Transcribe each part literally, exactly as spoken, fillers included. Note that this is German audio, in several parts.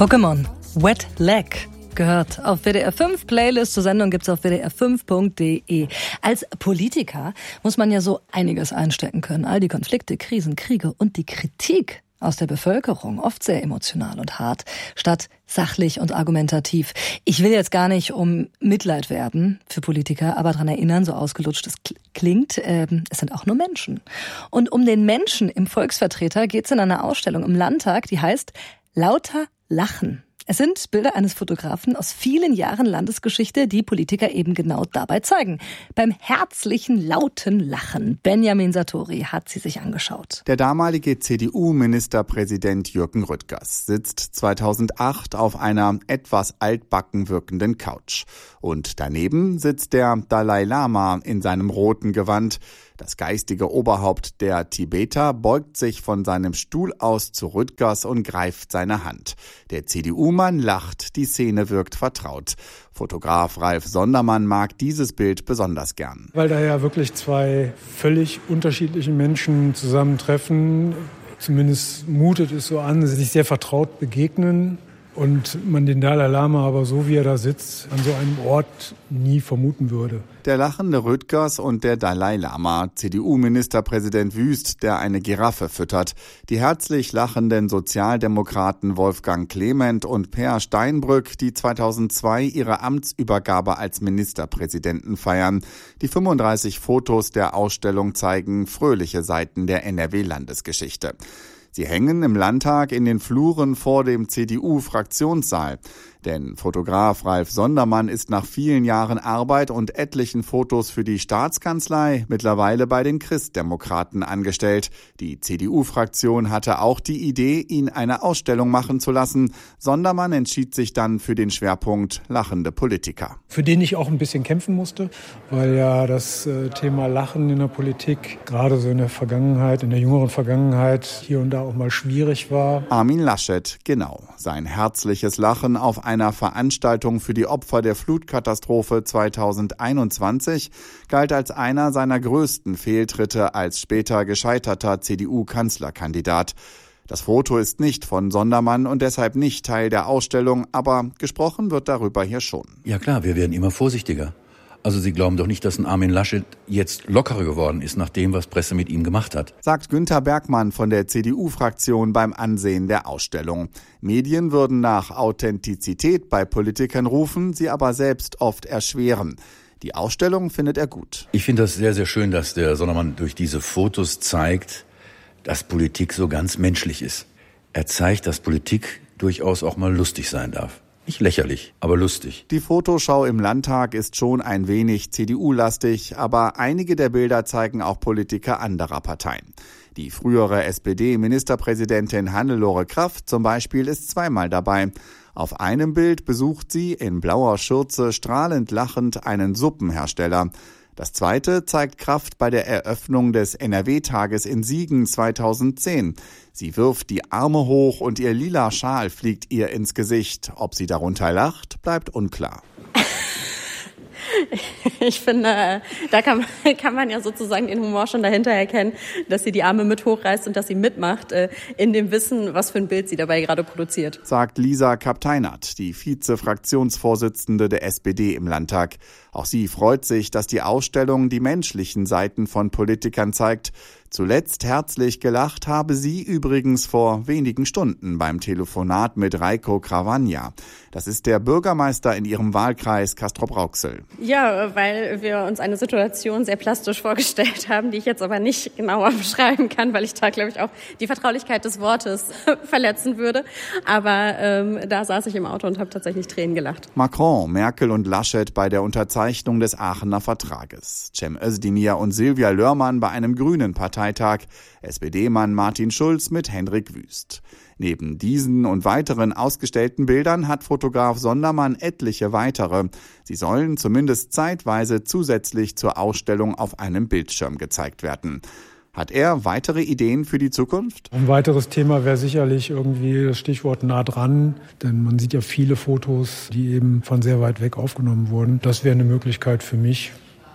Pokémon Wet Leg gehört auf W D R fünf. Playlist zur Sendung gibt's auf w d r fünf punkt d e. Als Politiker muss man ja so einiges einstecken können. All die Konflikte, Krisen, Kriege und die Kritik aus der Bevölkerung, oft sehr emotional und hart, statt sachlich und argumentativ. Ich will jetzt gar nicht um Mitleid werben für Politiker, aber daran erinnern, so ausgelutscht es klingt, äh, es sind auch nur Menschen. Und um den Menschen im Volksvertreter geht's in einer Ausstellung im Landtag, die heißt Lauter Lachen. Es sind Bilder eines Fotografen aus vielen Jahren Landesgeschichte, die Politiker eben genau dabei zeigen. Beim herzlichen, lauten Lachen. Benjamin Satori hat sie sich angeschaut. Der damalige C D U-Ministerpräsident Jürgen Rüttgers sitzt zweitausendacht auf einer etwas altbacken wirkenden Couch. Und daneben sitzt der Dalai Lama in seinem roten Gewand. Das geistige Oberhaupt der Tibeter beugt sich von seinem Stuhl aus zu Rüttgers und greift seine Hand. Der C D U-Mann lacht, die Szene wirkt vertraut. Fotograf Ralf Sondermann mag dieses Bild besonders gern. Weil da ja wirklich zwei völlig unterschiedliche Menschen zusammentreffen. Zumindest mutet es so an, sich sehr vertraut begegnen. Und man den Dalai Lama aber so, wie er da sitzt, an so einem Ort nie vermuten würde. Der lachende Rüttgers und der Dalai Lama, C D U-Ministerpräsident Wüst, der eine Giraffe füttert, die herzlich lachenden Sozialdemokraten Wolfgang Clement und Peer Steinbrück, die zweitausendzwei ihre Amtsübergabe als Ministerpräsidenten feiern. Die fünfunddreißig Fotos der Ausstellung zeigen fröhliche Seiten der N R W-Landesgeschichte. Sie hängen im Landtag in den Fluren vor dem C D U-Fraktionssaal. Denn Fotograf Ralf Sondermann ist nach vielen Jahren Arbeit und etlichen Fotos für die Staatskanzlei mittlerweile bei den Christdemokraten angestellt. Die C D U-Fraktion hatte auch die Idee, ihn eine Ausstellung machen zu lassen. Sondermann entschied sich dann für den Schwerpunkt lachende Politiker. Für den ich auch ein bisschen kämpfen musste, weil ja das Thema Lachen in der Politik gerade so in der Vergangenheit, in der jüngeren Vergangenheit hier und da auch mal schwierig war. Armin Laschet, genau. Sein herzliches Lachen auf einer Veranstaltung für die Opfer der Flutkatastrophe zweitausendeinundzwanzig galt als einer seiner größten Fehltritte als später gescheiterter C D U-Kanzlerkandidat. Das Foto ist nicht von Sondermann und deshalb nicht Teil der Ausstellung, aber gesprochen wird darüber hier schon. Ja klar, wir werden immer vorsichtiger. Also Sie glauben doch nicht, dass ein Armin Laschet jetzt lockerer geworden ist nach dem, was Presse mit ihm gemacht hat. Sagt Günther Bergmann von der C D U-Fraktion beim Ansehen der Ausstellung. Medien würden nach Authentizität bei Politikern rufen, sie aber selbst oft erschweren. Die Ausstellung findet er gut. Ich finde das sehr, sehr schön, dass der Sondermann durch diese Fotos zeigt, dass Politik so ganz menschlich ist. Er zeigt, dass Politik durchaus auch mal lustig sein darf. Nicht lächerlich, aber lustig. Die Fotoschau im Landtag ist schon ein wenig C D U-lastig, aber einige der Bilder zeigen auch Politiker anderer Parteien. Die frühere S P D-Ministerpräsidentin Hannelore Kraft zum Beispiel ist zweimal dabei. Auf einem Bild besucht sie in blauer Schürze strahlend lachend einen Suppenhersteller. Das zweite zeigt Kraft bei der Eröffnung des N R W-Tages in Siegen zweitausendzehn. Sie wirft die Arme hoch und ihr lila Schal fliegt ihr ins Gesicht. Ob sie darunter lacht, bleibt unklar. Ich finde, da kann man, kann man ja sozusagen den Humor schon dahinter erkennen, dass sie die Arme mit hochreißt und dass sie mitmacht, in dem Wissen, was für ein Bild sie dabei gerade produziert. Sagt Lisa Kapteinert, die Vize-Fraktionsvorsitzende der S P D im Landtag. Auch sie freut sich, dass die Ausstellung die menschlichen Seiten von Politikern zeigt. Zuletzt herzlich gelacht habe sie übrigens vor wenigen Stunden beim Telefonat mit Reiko Cravagna. Das ist der Bürgermeister in ihrem Wahlkreis Castrop-Rauxel. Ja, weil wir uns eine Situation sehr plastisch vorgestellt haben, die ich jetzt aber nicht genauer beschreiben kann, weil ich da, glaube ich, auch die Vertraulichkeit des Wortes verletzen würde. Aber ähm, da saß ich im Auto und habe tatsächlich Tränen gelacht. Macron, Merkel und Laschet bei der Unterzeichnung des Aachener Vertrages. Cem Özdemir und Silvia Lörmann bei einem grünen Parteitag. S P D-Mann Martin Schulz mit Hendrik Wüst. Neben diesen und weiteren ausgestellten Bildern hat Fotograf Sondermann etliche weitere. Sie sollen zumindest zeitweise zusätzlich zur Ausstellung auf einem Bildschirm gezeigt werden. Hat er weitere Ideen für die Zukunft? Ein weiteres Thema wäre sicherlich irgendwie das Stichwort nah dran, denn man sieht ja viele Fotos, die eben von sehr weit weg aufgenommen wurden. Das wäre eine Möglichkeit für mich,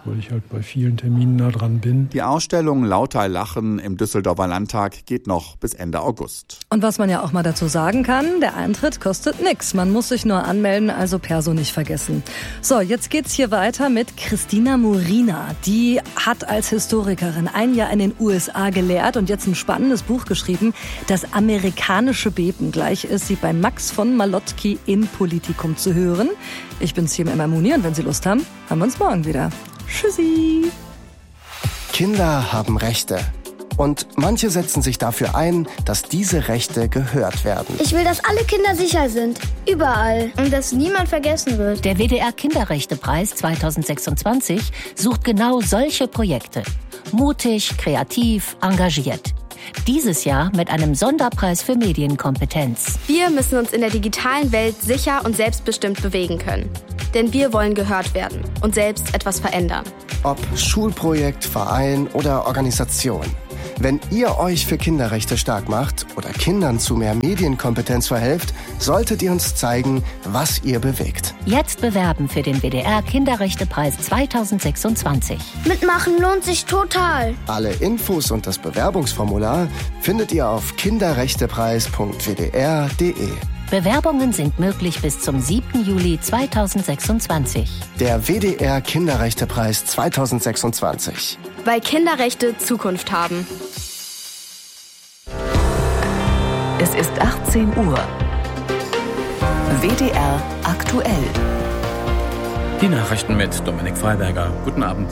weil ich halt bei vielen Terminen nah dran bin. Die Ausstellung Lauter Lachen im Düsseldorfer Landtag geht noch bis Ende August. Und was man ja auch mal dazu sagen kann, der Eintritt kostet nichts. Man muss sich nur anmelden, also Perso nicht vergessen. So, jetzt geht's hier weiter mit Christina Murina. Die hat als Historikerin ein Jahr in den U S A gelehrt und jetzt ein spannendes Buch geschrieben, Das amerikanische Beben. Gleich ist sie bei Max von Malotki im Politikum zu hören. Ich bin's hier mit Emma Muni und wenn Sie Lust haben, haben wir uns morgen wieder. Tschüssi! Kinder haben Rechte. Und manche setzen sich dafür ein, dass diese Rechte gehört werden. Ich will, dass alle Kinder sicher sind. Überall. Und dass niemand vergessen wird. Der W D R Kinderrechtepreis zweitausendsechsundzwanzig sucht genau solche Projekte. Mutig, kreativ, engagiert. Dieses Jahr mit einem Sonderpreis für Medienkompetenz. Wir müssen uns in der digitalen Welt sicher und selbstbestimmt bewegen können. Denn wir wollen gehört werden und selbst etwas verändern. Ob Schulprojekt, Verein oder Organisation. Wenn ihr euch für Kinderrechte stark macht oder Kindern zu mehr Medienkompetenz verhelft, solltet ihr uns zeigen, was ihr bewegt. Jetzt bewerben für den W D R Kinderrechtepreis zweitausendsechsundzwanzig. Mitmachen lohnt sich total. Alle Infos und das Bewerbungsformular findet ihr auf kinderrechtepreis punkt w d r punkt d e. Bewerbungen sind möglich bis zum siebten Juli zweitausendsechsundzwanzig. Der W D R Kinderrechtepreis zweitausendsechsundzwanzig. Weil Kinderrechte Zukunft haben. Es ist achtzehn Uhr. W D R aktuell. Die Nachrichten mit Dominik Freiberger. Guten Abend.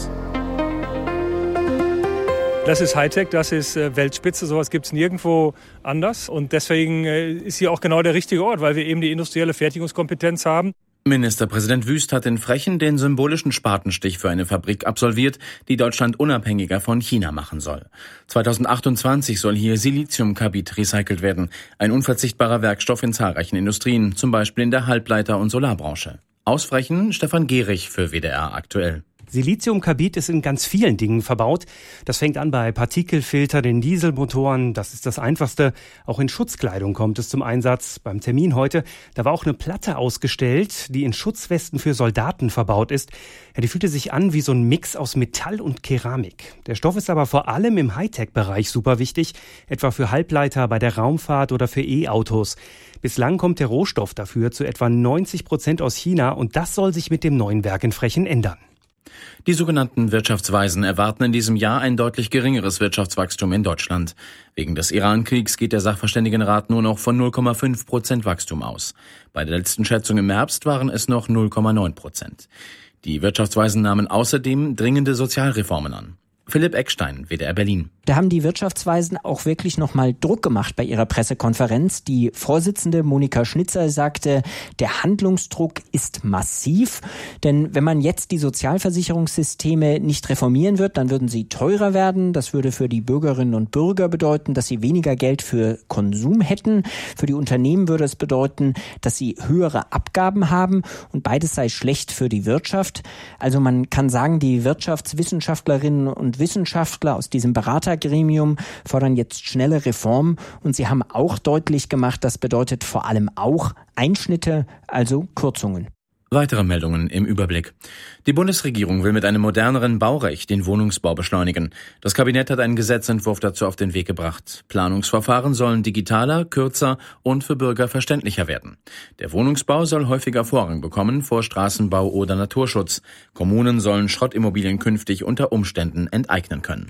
Das ist Hightech, das ist Weltspitze, sowas gibt es nirgendwo anders. Und deswegen ist hier auch genau der richtige Ort, weil wir eben die industrielle Fertigungskompetenz haben. Ministerpräsident Wüst hat in Frechen den symbolischen Spatenstich für eine Fabrik absolviert, die Deutschland unabhängiger von China machen soll. zweitausendachtundzwanzig soll hier Siliziumkarbid recycelt werden, ein unverzichtbarer Werkstoff in zahlreichen Industrien, zum Beispiel in der Halbleiter- und Solarbranche. Aus Frechen Stefan Gehrig für W D R aktuell. Siliziumkarbid ist in ganz vielen Dingen verbaut. Das fängt an bei Partikelfiltern in Dieselmotoren. Das ist das Einfachste. Auch in Schutzkleidung kommt es zum Einsatz. Beim Termin heute, da war auch eine Platte ausgestellt, die in Schutzwesten für Soldaten verbaut ist. Ja, die fühlte sich an wie so ein Mix aus Metall und Keramik. Der Stoff ist aber vor allem im Hightech-Bereich super wichtig, etwa für Halbleiter bei der Raumfahrt oder für E-Autos. Bislang kommt der Rohstoff dafür zu etwa neunzig Prozent aus China und das soll sich mit dem neuen Werk in Frechen ändern. Die sogenannten Wirtschaftsweisen erwarten in diesem Jahr ein deutlich geringeres Wirtschaftswachstum in Deutschland. Wegen des Iran-Kriegs geht der Sachverständigenrat nur noch von null Komma fünf Prozent Wachstum aus. Bei der letzten Schätzung im Herbst waren es noch null Komma neun Prozent. Die Wirtschaftsweisen nahmen außerdem dringende Sozialreformen an. Philipp Eckstein, W D R Berlin. Da haben die Wirtschaftsweisen auch wirklich nochmal Druck gemacht bei ihrer Pressekonferenz. Die Vorsitzende Monika Schnitzer sagte, der Handlungsdruck ist massiv. Denn wenn man jetzt die Sozialversicherungssysteme nicht reformieren wird, dann würden sie teurer werden. Das würde für die Bürgerinnen und Bürger bedeuten, dass sie weniger Geld für Konsum hätten. Für die Unternehmen würde es bedeuten, dass sie höhere Abgaben haben. Und beides sei schlecht für die Wirtschaft. Also man kann sagen, die Wirtschaftswissenschaftlerinnen und Wissenschaftler aus diesem Beratergremium fordern jetzt schnelle Reformen und sie haben auch deutlich gemacht, das bedeutet vor allem auch Einschnitte, also Kürzungen. Weitere Meldungen im Überblick. Die Bundesregierung will mit einem moderneren Baurecht den Wohnungsbau beschleunigen. Das Kabinett hat einen Gesetzentwurf dazu auf den Weg gebracht. Planungsverfahren sollen digitaler, kürzer und für Bürger verständlicher werden. Der Wohnungsbau soll häufiger Vorrang bekommen vor Straßenbau oder Naturschutz. Kommunen sollen Schrottimmobilien künftig unter Umständen enteignen können.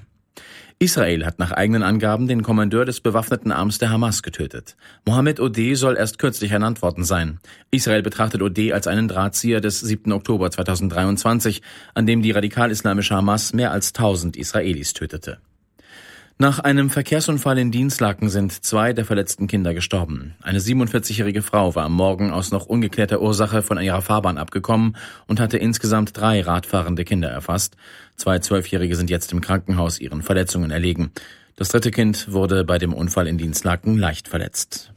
Israel hat nach eigenen Angaben den Kommandeur des bewaffneten Arms der Hamas getötet. Mohammed Odeh soll erst kürzlich ernannt worden sein. Israel betrachtet Odeh als einen Drahtzieher des siebten Oktober zweitausenddreiundzwanzig, an dem die radikal-islamische Hamas mehr als tausend Israelis tötete. Nach einem Verkehrsunfall in Dinslaken sind zwei der verletzten Kinder gestorben. Eine siebenundvierzigjährige Frau war am Morgen aus noch ungeklärter Ursache von ihrer Fahrbahn abgekommen und hatte insgesamt drei radfahrende Kinder erfasst. Zwei Zwölfjährige sind jetzt im Krankenhaus ihren Verletzungen erlegen. Das dritte Kind wurde bei dem Unfall in Dinslaken leicht verletzt.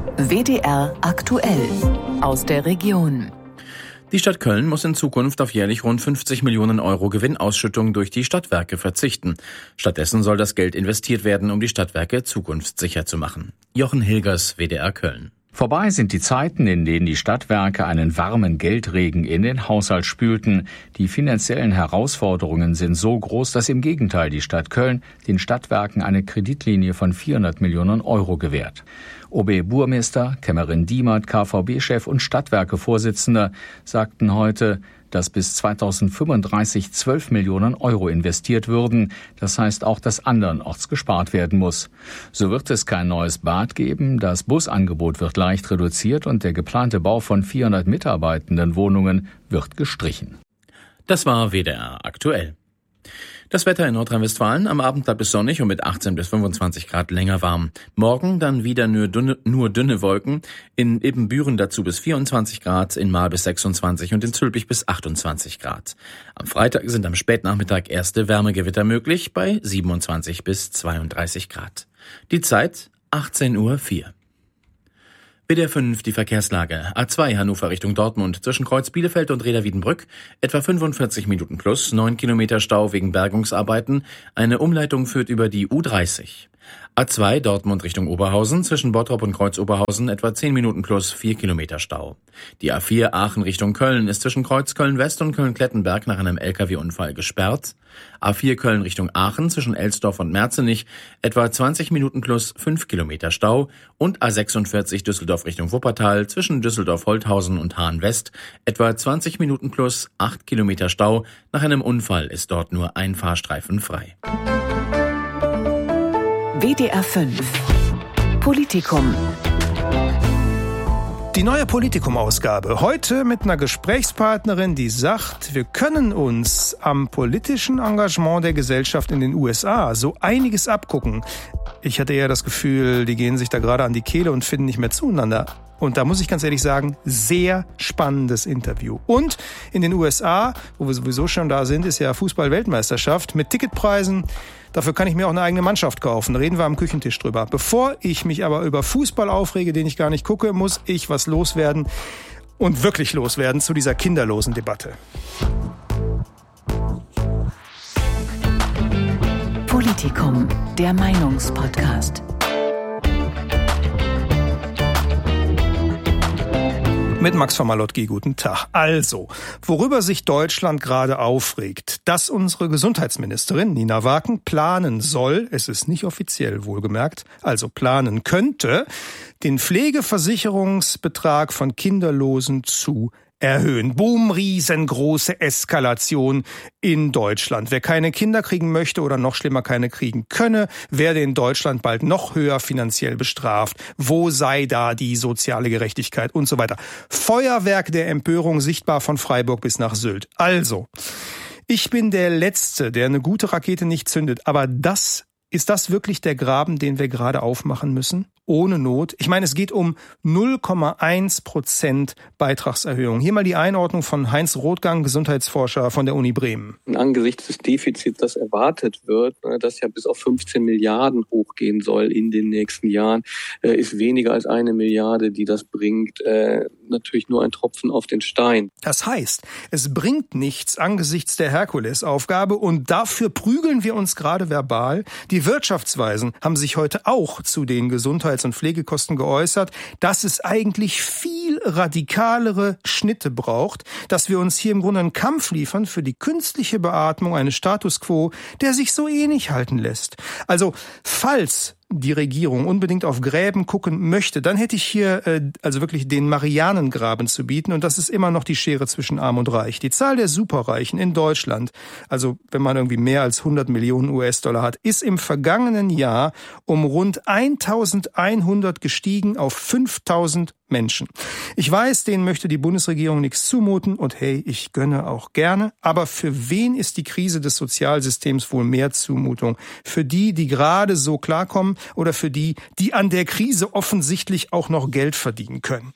W D R aktuell aus der Region. Die Stadt Köln muss in Zukunft auf jährlich rund fünfzig Millionen Euro Gewinnausschüttung durch die Stadtwerke verzichten. Stattdessen soll das Geld investiert werden, um die Stadtwerke zukunftssicher zu machen. Jochen Hilgers, W D R Köln. Vorbei sind die Zeiten, in denen die Stadtwerke einen warmen Geldregen in den Haushalt spülten. Die finanziellen Herausforderungen sind so groß, dass im Gegenteil die Stadt Köln den Stadtwerken eine Kreditlinie von vierhundert Millionen Euro gewährt. O B-Burmeister, Kämmerin Diemert, K V B-Chef und Stadtwerke-Vorsitzender sagten heute, dass bis zweitausendfünfunddreißig zwölf Millionen Euro investiert würden. Das heißt auch, dass andernorts gespart werden muss. So wird es kein neues Bad geben, das Busangebot wird leicht reduziert und der geplante Bau von vierhundert mitarbeitenden Wohnungen wird gestrichen. Das war W D R aktuell. Das Wetter in Nordrhein-Westfalen: Am Abend bleibt es sonnig und mit achtzehn bis fünfundzwanzig Grad länger warm. Morgen dann wieder nur dünne, nur dünne Wolken. In Ibbenbüren dazu bis vierundzwanzig Grad, in Marl bis sechsundzwanzig und in Zülpich bis achtundzwanzig Grad. Am Freitag sind am Spätnachmittag erste Wärmegewitter möglich bei siebenundzwanzig bis zweiunddreißig Grad. Die Zeit achtzehn Uhr vier. W D R fünf, die Verkehrslage. A zwei Hannover Richtung Dortmund zwischen Kreuz Bielefeld und Reda-Wiedenbrück etwa fünfundvierzig Minuten plus, neun Kilometer Stau wegen Bergungsarbeiten. Eine Umleitung führt über die U dreißig. A zwei Dortmund Richtung Oberhausen zwischen Bottrop und Kreuz Oberhausen etwa zehn Minuten plus, vier Kilometer Stau. Die A vier Aachen Richtung Köln ist zwischen Kreuz Köln-West und Köln-Klettenberg nach einem L K W-Unfall gesperrt. A vier Köln Richtung Aachen zwischen Elsdorf und Merzenich etwa zwanzig Minuten plus, fünf Kilometer Stau. Und A sechsundvierzig Düsseldorf Richtung Wuppertal zwischen Düsseldorf-Holthausen und Hahn-West etwa zwanzig Minuten plus, acht Kilometer Stau. Nach einem Unfall ist dort nur ein Fahrstreifen frei. W D R fünf Politikum. Die neue Politikum-Ausgabe. Heute mit einer Gesprächspartnerin, die sagt, wir können uns am politischen Engagement der Gesellschaft in den U S A so einiges abgucken. Ich hatte eher das Gefühl, die gehen sich da gerade an die Kehle und finden nicht mehr zueinander. Und da muss ich ganz ehrlich sagen, sehr spannendes Interview. Und in den U S A, wo wir sowieso schon da sind, ist ja Fußball-Weltmeisterschaft mit Ticketpreisen. Dafür kann ich mir auch eine eigene Mannschaft kaufen. Reden wir am Küchentisch drüber. Bevor ich mich aber über Fußball aufrege, den ich gar nicht gucke, muss ich was loswerden. Und wirklich loswerden zu dieser kinderlosen Debatte. Politikum, der Meinungspodcast. Mit Max von Malotki, guten Tag. Also, worüber sich Deutschland gerade aufregt, dass unsere Gesundheitsministerin Nina Waken planen soll, es ist nicht offiziell wohlgemerkt, also planen könnte, den Pflegeversicherungsbetrag von Kinderlosen zu erhöhen. Boom, riesengroße Eskalation in Deutschland. Wer keine Kinder kriegen möchte oder noch schlimmer keine kriegen könne, werde in Deutschland bald noch höher finanziell bestraft. Wo sei da die soziale Gerechtigkeit und so weiter. Feuerwerk der Empörung sichtbar von Freiburg bis nach Sylt. Also, ich bin der Letzte, der eine gute Rakete nicht zündet, aber das ist das wirklich der Graben, den wir gerade aufmachen müssen? Ohne Not. Ich meine, es geht um null Komma eins Prozent Beitragserhöhung. Hier mal die Einordnung von Heinz Rothgang, Gesundheitsforscher von der Uni Bremen. Angesichts des Defizits, das erwartet wird, das ja bis auf fünfzehn Milliarden hochgehen soll in den nächsten Jahren, ist weniger als eine Milliarde, die das bringt, natürlich nur ein Tropfen auf den Stein. Das heißt, es bringt nichts angesichts der Herkulesaufgabe und dafür prügeln wir uns gerade verbal. Die Wirtschaftsweisen haben sich heute auch zu den Gesundheits- und Pflegekosten geäußert, dass es eigentlich viel radikalere Schnitte braucht, dass wir uns hier im Grunde einen Kampf liefern für die künstliche Beatmung eines Status quo, der sich so eh nicht halten lässt. Also, falls die Regierung unbedingt auf Gräben gucken möchte, dann hätte ich hier äh, also wirklich den Marianengraben zu bieten und das ist immer noch die Schere zwischen Arm und Reich. Die Zahl der Superreichen in Deutschland, also wenn man irgendwie mehr als hundert Millionen U S-Dollar hat, ist im vergangenen Jahr um rund eintausendeinhundert gestiegen auf fünftausend Menschen. Ich weiß, denen möchte die Bundesregierung nichts zumuten und hey, ich gönne auch gerne, aber für wen ist die Krise des Sozialsystems wohl mehr Zumutung? Für die, die gerade so klarkommen oder für die, die an der Krise offensichtlich auch noch Geld verdienen können?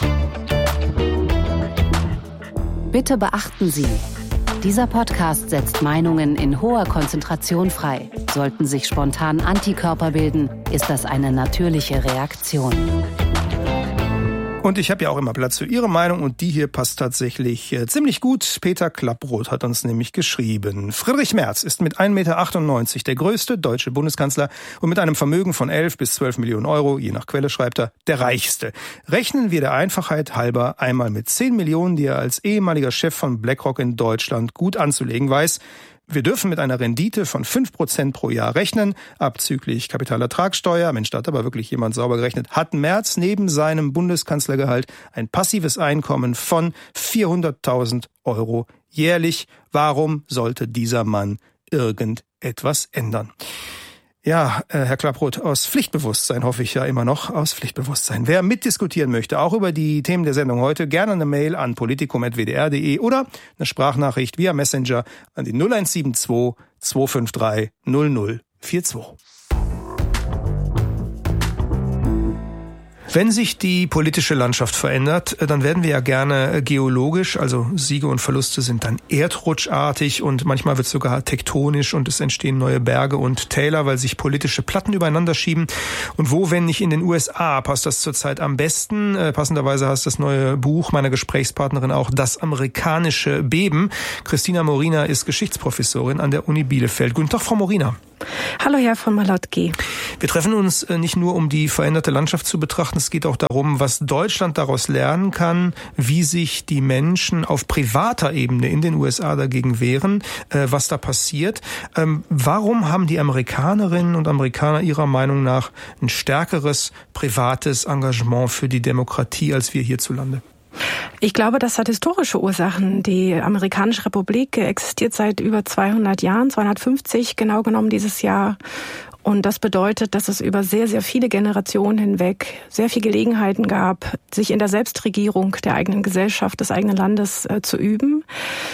Bitte beachten Sie, dieser Podcast setzt Meinungen in hoher Konzentration frei. Sollten sich spontan Antikörper bilden, ist das eine natürliche Reaktion. Und ich habe ja auch immer Platz für Ihre Meinung und die hier passt tatsächlich äh, ziemlich gut. Peter Klapproth hat uns nämlich geschrieben. Friedrich Merz ist mit ein Meter achtundneunzig der größte deutsche Bundeskanzler und mit einem Vermögen von elf bis zwölf Millionen Euro, je nach Quelle schreibt er, der reichste. Rechnen wir der Einfachheit halber einmal mit zehn Millionen, die er als ehemaliger Chef von BlackRock in Deutschland gut anzulegen weiß. Wir dürfen mit einer Rendite von fünf Prozent pro Jahr rechnen, abzüglich Kapitalertragssteuer. Mensch, da hat aber wirklich jemand sauber gerechnet. Hat Merz neben seinem Bundeskanzlergehalt ein passives Einkommen von vierhunderttausend Euro jährlich. Warum sollte dieser Mann irgendetwas ändern? Ja, äh, Herr Klapproth, aus Pflichtbewusstsein hoffe ich ja immer noch, aus Pflichtbewusstsein. Wer mitdiskutieren möchte, auch über die Themen der Sendung heute, gerne eine Mail an politikum punkt w d r punkt d e oder eine Sprachnachricht via Messenger an die null eins sieben zwei zwei fünf drei null null vier zwei. Wenn sich die politische Landschaft verändert, dann werden wir ja gerne geologisch, also Siege und Verluste sind dann erdrutschartig und manchmal wird es sogar tektonisch und es entstehen neue Berge und Täler, weil sich politische Platten übereinander schieben. Und wo, wenn nicht in den U S A, passt das zurzeit am besten. Äh, passenderweise heißt das neue Buch meiner Gesprächspartnerin auch Das amerikanische Beben. Christina Morina ist Geschichtsprofessorin an der Uni Bielefeld. Guten Tag, Frau Morina. Hallo, Herr von Malotki. Wir treffen uns nicht nur, um die veränderte Landschaft zu betrachten, es geht auch darum, was Deutschland daraus lernen kann, wie sich die Menschen auf privater Ebene in den U S A dagegen wehren, was da passiert. Warum haben die Amerikanerinnen und Amerikaner Ihrer Meinung nach ein stärkeres privates Engagement für die Demokratie als wir hierzulande? Ich glaube, das hat historische Ursachen. Die amerikanische Republik existiert seit über zweihundert Jahren, zweihundertfünfzig genau genommen dieses Jahr. Und das bedeutet, dass es über sehr, sehr viele Generationen hinweg sehr viele Gelegenheiten gab, sich in der Selbstregierung der eigenen Gesellschaft, des eigenen Landes äh, zu üben.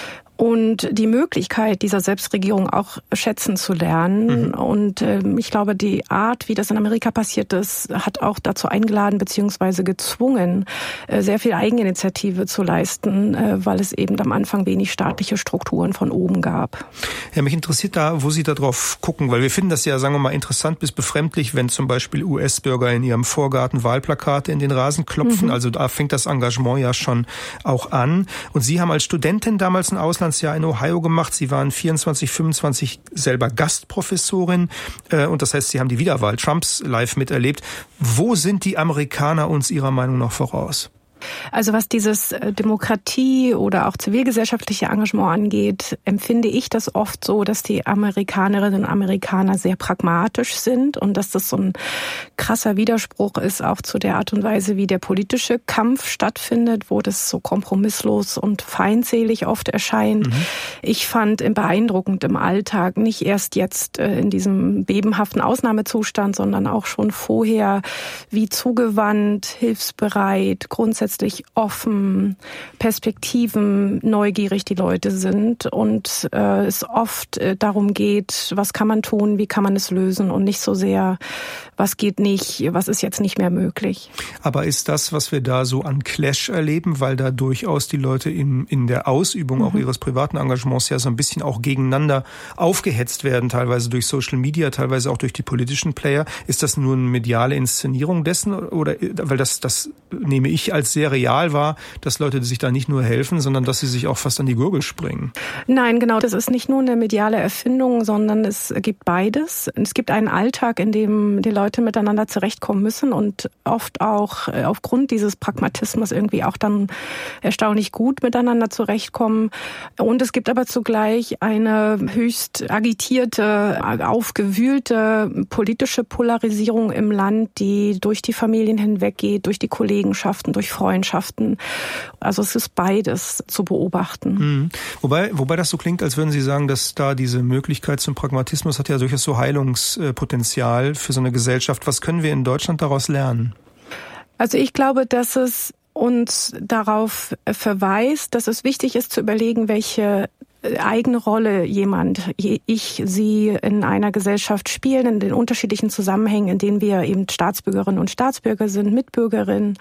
Und die Möglichkeit dieser Selbstregierung auch schätzen zu lernen. Mhm. Und äh, ich glaube, die Art, wie das in Amerika passiert ist, hat auch dazu eingeladen bzw. gezwungen, äh, sehr viel Eigeninitiative zu leisten, äh, weil es eben am Anfang wenig staatliche Strukturen von oben gab. Ja, mich interessiert da, wo Sie da drauf gucken, weil wir finden das ja, sagen wir mal, interessant bis befremdlich, wenn zum Beispiel U S-Bürger in ihrem Vorgarten Wahlplakate in den Rasen klopfen. Mhm. Also da fängt das Engagement ja schon auch an. Und Sie haben als Studentin damals ein Ausland Jahr in Ohio gemacht. Sie waren vierundzwanzig, fünfundzwanzig selber Gastprofessorin äh, und das heißt, Sie haben die Wiederwahl Trumps live miterlebt. Wo sind die Amerikaner uns Ihrer Meinung nach voraus? Also was dieses Demokratie oder auch zivilgesellschaftliche Engagement angeht, empfinde ich das oft so, dass die Amerikanerinnen und Amerikaner sehr pragmatisch sind und dass das so ein krasser Widerspruch ist auch zu der Art und Weise, wie der politische Kampf stattfindet, wo das so kompromisslos und feindselig oft erscheint. Mhm. Ich fand beeindruckend im Alltag, nicht erst jetzt in diesem bebenhaften Ausnahmezustand, sondern auch schon vorher, wie zugewandt, hilfsbereit, grundsätzlich offen, Perspektiven, neugierig die Leute sind und äh, es oft äh, darum geht, was kann man tun, wie kann man es lösen und nicht so sehr, was geht nicht, was ist jetzt nicht mehr möglich. Aber ist das, was wir da so an Clash erleben, weil da durchaus die Leute in, in der Ausübung mhm. auch ihres privaten Engagements ja so ein bisschen auch gegeneinander aufgehetzt werden, teilweise durch Social Media, teilweise auch durch die politischen Player. Ist das nur eine mediale Inszenierung dessen oder, weil das, das nehme ich als sehr real wahr, dass Leute sich da nicht nur helfen, sondern dass sie sich auch fast an die Gurgel springen? Nein, genau. Das ist nicht nur eine mediale Erfindung, sondern es gibt beides. Es gibt einen Alltag, in dem die Leute miteinander zurechtkommen müssen und oft auch aufgrund dieses Pragmatismus irgendwie auch dann erstaunlich gut miteinander zurechtkommen. Und es gibt aber zugleich eine höchst agitierte, aufgewühlte politische Polarisierung im Land, die durch die Familien hinweggeht, durch die Kollegenschaften, durch Freundschaften. Also es ist beides zu beobachten. Mhm. Wobei, wobei das so klingt, als würden Sie sagen, dass da diese Möglichkeit zum Pragmatismus hat ja durchaus so Heilungspotenzial für so eine Gesellschaft. Was können wir in Deutschland daraus lernen? Also ich glaube, dass es uns darauf verweist, dass es wichtig ist zu überlegen, welche eigene Rolle jemand, ich, sie in einer Gesellschaft spielen, in den unterschiedlichen Zusammenhängen, in denen wir eben Staatsbürgerinnen und Staatsbürger sind, Mitbürgerinnen.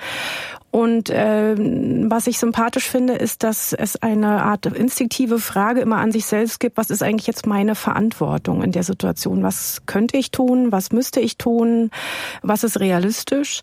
Und äh, was ich sympathisch finde, ist, dass es eine Art instinktive Frage immer an sich selbst gibt, was ist eigentlich jetzt meine Verantwortung in der Situation? Was könnte ich tun? Was müsste ich tun? Was ist realistisch?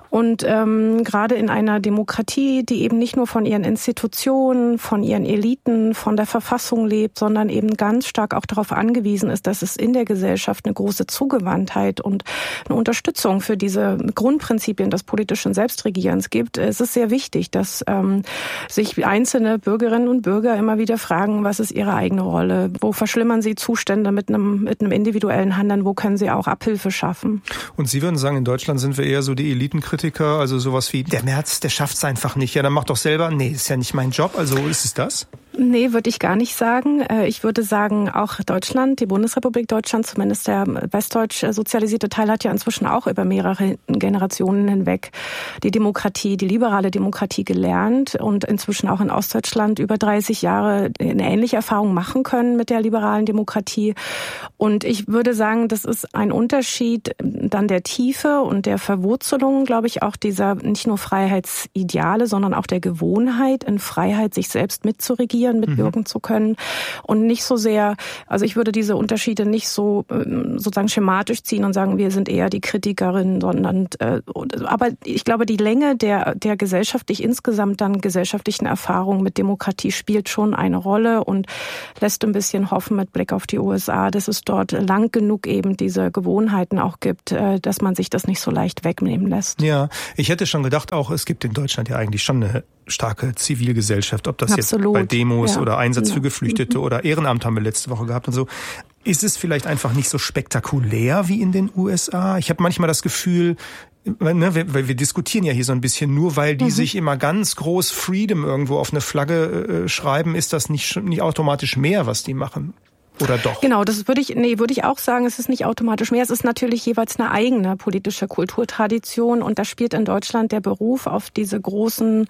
Und ähm, gerade in einer Demokratie, die eben nicht nur von ihren Institutionen, von ihren Eliten, von der Verfassung lebt, sondern eben ganz stark auch darauf angewiesen ist, dass es in der Gesellschaft eine große Zugewandtheit und eine Unterstützung für diese Grundprinzipien des politischen Selbstregierens gibt. Es ist sehr wichtig, dass ähm, sich einzelne Bürgerinnen und Bürger immer wieder fragen, was ist ihre eigene Rolle? Wo verschlimmern sie Zustände mit einem, mit einem individuellen Handeln? Wo können sie auch Abhilfe schaffen? Und Sie würden sagen, in Deutschland sind wir eher so die Elitenkritiker, also sowas wie, der Merz, der schafft's einfach nicht. Ja, dann mach doch selber. Nee, ist ja nicht mein Job. Also ist es das? Nee, würde ich gar nicht sagen. Ich würde sagen, auch Deutschland, die Bundesrepublik Deutschland, zumindest der westdeutsch sozialisierte Teil, hat ja inzwischen auch über mehrere Generationen hinweg die Demokratie, die liberale Demokratie gelernt und inzwischen auch in Ostdeutschland über dreißig Jahre eine ähnliche Erfahrung machen können mit der liberalen Demokratie. Und ich würde sagen, das ist ein Unterschied dann der Tiefe und der Verwurzelung, glaube ich, auch dieser nicht nur Freiheitsideale, sondern auch der Gewohnheit, in Freiheit sich selbst mitzuregieren, mitwirken mhm. zu können und nicht so sehr, also ich würde diese Unterschiede nicht so sozusagen schematisch ziehen und sagen, wir sind eher die Kritikerin, sondern äh, aber ich glaube, die Länge der der gesellschaftlich insgesamt dann gesellschaftlichen Erfahrung mit Demokratie spielt schon eine Rolle und lässt ein bisschen hoffen mit Blick auf die U S A, dass es dort lang genug eben diese Gewohnheiten auch gibt, äh, dass man sich das nicht so leicht wegnehmen lässt. Ja, ich hätte schon gedacht, auch es gibt in Deutschland ja eigentlich schon eine starke Zivilgesellschaft, ob das Absolut. Jetzt bei Demos ja. oder Einsatz ja. für Geflüchtete mhm. oder Ehrenamt haben wir letzte Woche gehabt und so. Ist es vielleicht einfach nicht so spektakulär wie in den U S A? Ich habe manchmal das Gefühl, ne, weil wir diskutieren ja hier so ein bisschen, nur weil die mhm. sich immer ganz groß Freedom irgendwo auf eine Flagge äh, schreiben, ist das nicht, nicht automatisch mehr, was die machen. Oder doch? Genau, das würde ich, nee, würde ich auch sagen, es ist nicht automatisch mehr. Es ist natürlich jeweils eine eigene politische Kulturtradition und da spielt in Deutschland der Beruf auf diese großen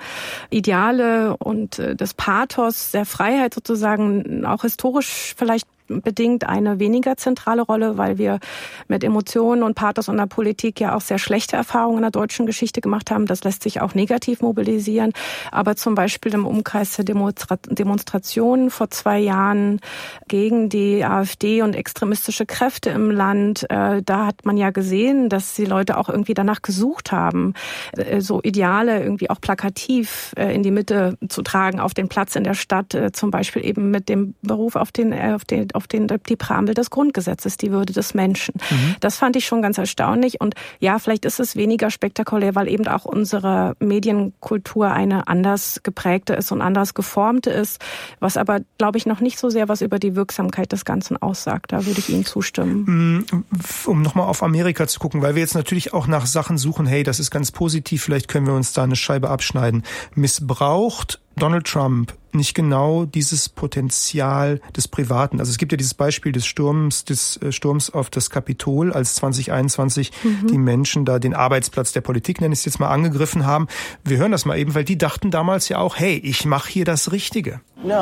Ideale und äh, des Pathos der Freiheit sozusagen auch historisch vielleicht bedingt eine weniger zentrale Rolle, weil wir mit Emotionen und Pathos und der Politik ja auch sehr schlechte Erfahrungen in der deutschen Geschichte gemacht haben. Das lässt sich auch negativ mobilisieren. Aber zum Beispiel im Umkreis der Demonstra- Demonstrationen vor zwei Jahren gegen die AfD und extremistische Kräfte im Land, äh, da hat man ja gesehen, dass die Leute auch irgendwie danach gesucht haben, äh, so Ideale irgendwie auch plakativ äh, in die Mitte zu tragen, auf den Platz in der Stadt, äh, zum Beispiel eben mit dem Beruf auf den, äh, auf den auf den, die Präambel des Grundgesetzes, die Würde des Menschen. Mhm. Das fand ich schon ganz erstaunlich. Und ja, vielleicht ist es weniger spektakulär, weil eben auch unsere Medienkultur eine anders geprägte ist und anders geformte ist, was aber, glaube ich, noch nicht so sehr was über die Wirksamkeit des Ganzen aussagt. Da würde ich Ihnen zustimmen. Um nochmal auf Amerika zu gucken, weil wir jetzt natürlich auch nach Sachen suchen, hey, das ist ganz positiv, vielleicht können wir uns da eine Scheibe abschneiden. Missbraucht Donald Trump nicht genau dieses Potenzial des Privaten? Also es gibt ja dieses Beispiel des Sturms, des Sturms auf das Kapitol, als zwanzig einundzwanzig mhm. die Menschen da den Arbeitsplatz der Politik, nenne ich es jetzt mal, angegriffen haben. Wir hören das mal eben, weil die dachten damals ja auch, hey, ich mache hier das Richtige.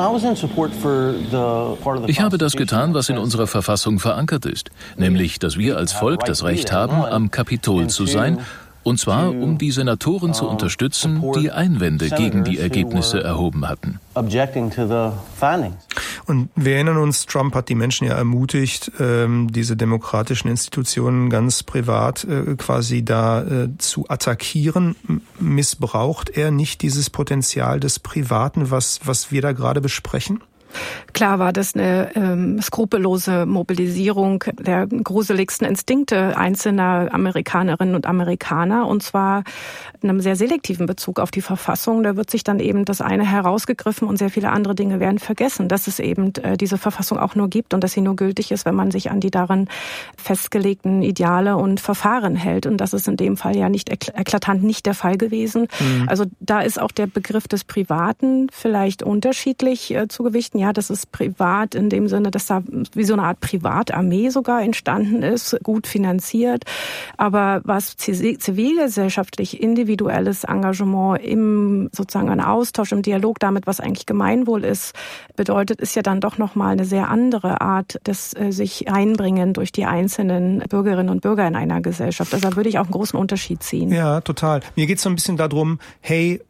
Ich habe das getan, was in unserer Verfassung verankert ist, nämlich, dass wir als Volk das Recht haben, am Kapitol zu sein, und zwar, um die Senatoren zu unterstützen, die Einwände gegen die Ergebnisse erhoben hatten. Und wir erinnern uns, Trump hat die Menschen ja ermutigt, diese demokratischen Institutionen ganz privat quasi da zu attackieren. Missbraucht er nicht dieses Potenzial des Privaten, was, was wir da gerade besprechen? Klar war das eine ähm, skrupellose Mobilisierung der gruseligsten Instinkte einzelner Amerikanerinnen und Amerikaner, und zwar in einem sehr selektiven Bezug auf die Verfassung. Da wird sich dann eben das eine herausgegriffen und sehr viele andere Dinge werden vergessen, dass es eben äh, diese Verfassung auch nur gibt und dass sie nur gültig ist, wenn man sich an die darin festgelegten Ideale und Verfahren hält. Und das ist in dem Fall ja nicht eklatant nicht der Fall gewesen. Mhm. Also da ist auch der Begriff des Privaten vielleicht unterschiedlich äh, zu gewichten. Ja, das ist privat in dem Sinne, dass da wie so eine Art Privatarmee sogar entstanden ist, gut finanziert. Aber was zivilgesellschaftlich individuelles Engagement im sozusagen ein Austausch, im Dialog damit, was eigentlich Gemeinwohl ist, bedeutet, ist ja dann doch nochmal eine sehr andere Art des äh, sich einbringen durch die einzelnen Bürgerinnen und Bürger in einer Gesellschaft. Also da würde ich auch einen großen Unterschied ziehen. Ja, total. Mir geht es so ein bisschen darum, hey,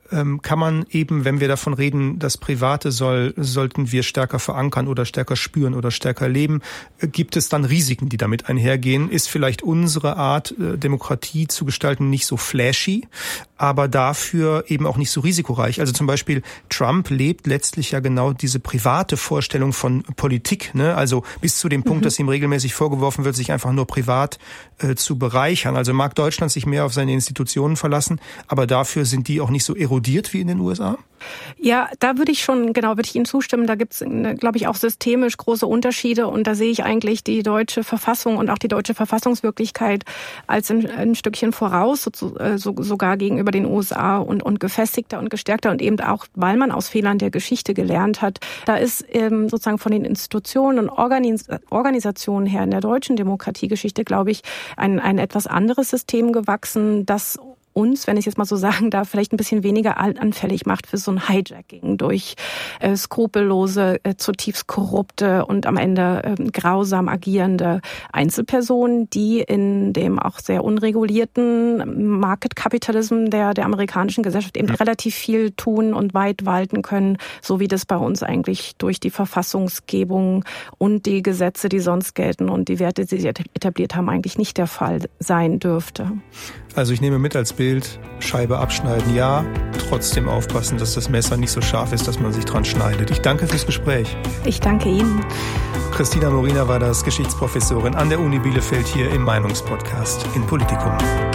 ähm, kann man eben, wenn wir davon reden, das Private soll, sollten wir stärker verankern oder stärker spüren oder stärker leben, äh, gibt es dann Risiken, die damit einhergehen? Ist vielleicht unsere Art, äh, Demokratie zu gestalten, nicht so flashy, aber dafür eben auch nicht so risikoreich? Also zum Beispiel Trump lebt letztlich ja genau diese private Vorstellung von Politik, ne? Also bis zu dem Punkt, mhm. dass ihm regelmäßig vorgeworfen wird, sich einfach nur privat äh, zu bereichern. Also mag Deutschland sich mehr auf seine Institutionen verlassen, aber dafür sind die auch nicht so erodiert wie in den U S A? Ja, da würde ich schon, genau, würde ich Ihnen zustimmen. Da gibt es, glaube ich, auch systemisch große Unterschiede. Und da sehe ich eigentlich die deutsche Verfassung und auch die deutsche Verfassungswirklichkeit als ein, ein Stückchen voraus, so, so, sogar gegenüber den U S A und, und gefestigter und gestärkter. Und eben auch, weil man aus Fehlern der Geschichte gelernt hat. Da ist ähm, sozusagen von den Institutionen und Organis- Organisationen her in der deutschen Demokratiegeschichte, glaube ich, ein, ein etwas anderes System gewachsen, das uns, wenn ich es jetzt mal so sagen darf, vielleicht ein bisschen weniger anfällig macht für so ein Hijacking durch äh, skrupellose, äh, zutiefst korrupte und am Ende äh, grausam agierende Einzelpersonen, die in dem auch sehr unregulierten Market Capitalism der, der amerikanischen Gesellschaft eben ja. relativ viel tun und weit walten können, so wie das bei uns eigentlich durch die Verfassungsgebung und die Gesetze, die sonst gelten und die Werte, die sie etabliert haben, eigentlich nicht der Fall sein dürfte. Also ich nehme mit als Bild, Scheibe abschneiden, ja, trotzdem aufpassen, dass das Messer nicht so scharf ist, dass man sich dran schneidet. Ich danke fürs Gespräch. Ich danke Ihnen. Christina Morina war das, Geschichtsprofessorin an der Uni Bielefeld hier im Meinungspodcast in Politikum.